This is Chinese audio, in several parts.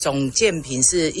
总建坪是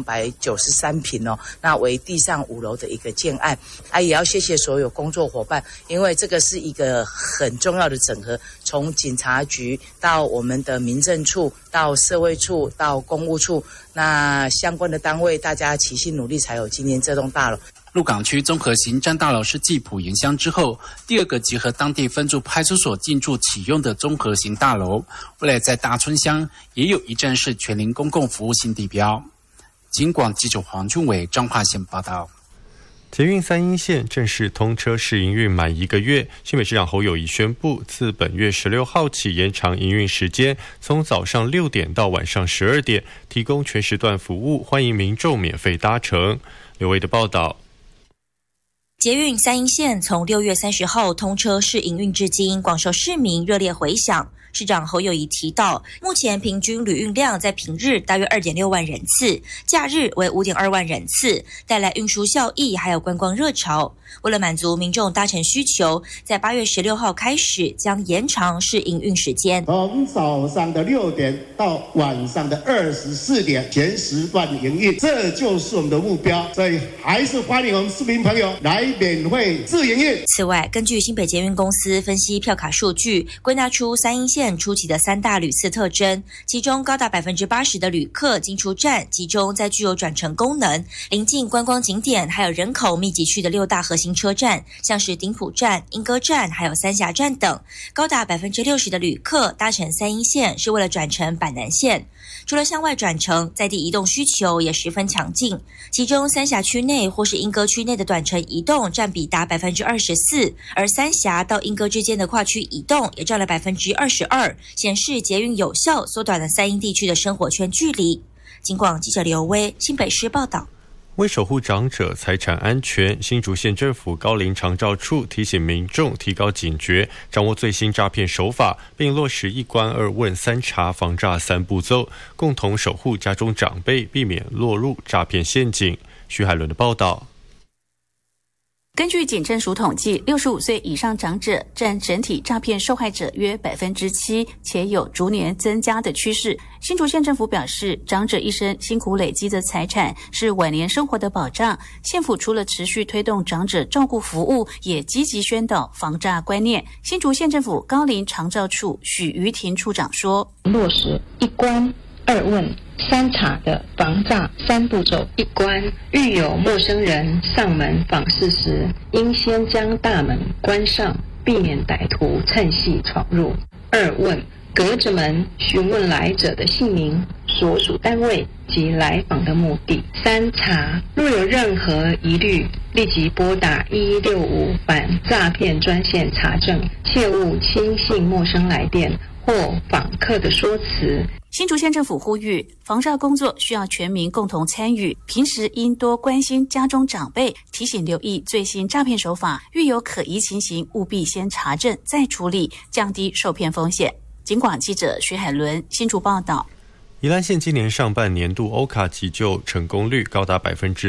1293坪哦，那为地上5楼的一个建案也要谢谢所有工作伙伴，因为这个是一个很重要的整合，从警察局到我们的民政处，到社会处，到公务处，那相关的单位大家齐心努力，才有今天这栋大楼。 鹿港区综合行政大楼是继埔盐乡之后第2个结合当地分驻派出所进驻启用的综合型大楼，未来在大村乡也有一站式全龄公共服务新地标。警广记者黄俊伟彰化县报道。 捷运三鶯线正式通车试营运满1个月，新北市长侯友宜宣布，自本月16号起延长营运时间，从早上6点到晚上12点，提供全时段服务，欢迎民众免费搭乘。刘维的报道。 捷运三鶯线从6月30号通车试营运至今，广受市民热烈回响。市长侯友宜提到，目前平均旅运量在平日大约 2.6 万人次，假日为 5.2 万人次，带来运输效益还有观光热潮。为了满足民众搭乘需求，在8月16号开始将延长试营运时间， 从早上的6点到晚上的24点全时段营运，这就是我们的目标。所以还是欢迎我们市民朋友来免费自营运。 此外，根据新北捷运公司分析票卡数据，归纳出三鶯线初期的3大旅次特征，其中高达 80% 的旅客进出站集中在具有转乘功能、临近观光景点还有人口密集区的6大核心车站，像是顶埔站、莺歌站还有三峡站等。高达 60% 的旅客搭乘三鶯线是为了转乘板南线。除了向外转乘，在地移动需求也十分强劲，其中三峡区内或是莺歌区内的短程移动占比达 24%， 而三峡到莺歌之间的跨区移动也占了 22%， 显示捷运有效缩短了三鶯地区的生活圈距离。警广记者刘威新北市报道。 为守护长者财产安全，新竹县政府高龄长照处提醒民众提高警觉，掌握最新诈骗手法，并落实1关2问3查防诈3步骤，共同守护家中长辈，避免落入诈骗陷阱。徐海伦的报道。 根据警政署统计，65岁以上长者占整体诈骗受害者约 7%， 且有逐年增加的趋势。新竹县政府表示，长者一生辛苦累积的财产是晚年生活的保障。县府除了持续推动长者照顾服务，也积极宣导防诈观念。新竹县政府高龄长照处许瑜婷处长说， 落实1关2问3查的防诈3步骤。1关，遇有陌生人上门访视时，应先将大门关上，避免歹徒趁隙闯入。2问，隔着门询问来者的姓名、所属单位及来访的目的。3查，若有任何疑虑，立即拨打1165反诈骗专线查证，切勿轻信陌生来电或访客的说辞。 新竹县政府呼吁，防诈工作需要全民共同参与，平时应多关心家中长辈，提醒留意最新诈骗手法，遇有可疑情形，务必先查证再处理，降低受骗风险。警广记者徐海伦新竹报道。 宜兰县今年上半年度欧卡急救成功率高达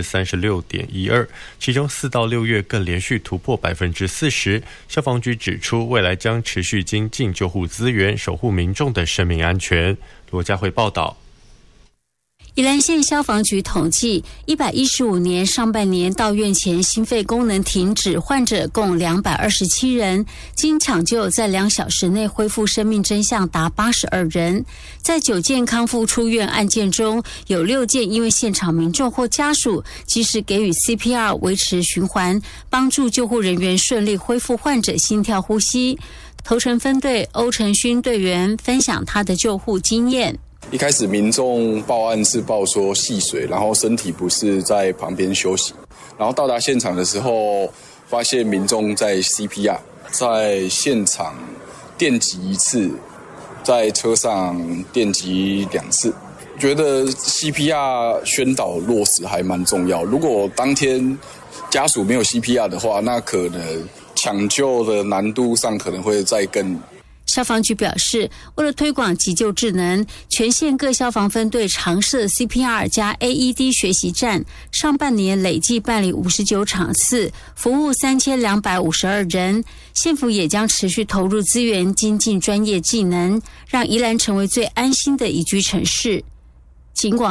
36.12%， 其中4到6月更连续突破 40%。 消防局指出，未来将持续精进救护资源，守护民众的生命安全。罗家慧报道。 宜兰县消防局统计，115年上半年到院前心肺功能停止患者共227人，经抢救在2小时内恢复生命真相达82人。在9件康复出院案件中，有6件因为现场民众或家属及时给予 CPR 维持循环，帮助救护人员顺利恢复患者心跳呼吸。头城分队欧成勋队员分享他的救护经验。 一开始民众报案是报说戏水，然后身体不适在旁边休息，然后到达现场的时候发现民众在 CPR， 在现场电击1次，在车上电击2次。觉得 CPR 宣导落实还蛮重要，如果当天家属没有 CPR 的话，那可能抢救的难度上可能会再更。 消防局表示，为了推广急救智能，全县各消防分队常设 CPR 加 AED 学习站，上半年累计办理59场次，服务3252人。县府也将持续投入资源，精进专业技能，让宜兰成为最安心的宜居城市。 尽管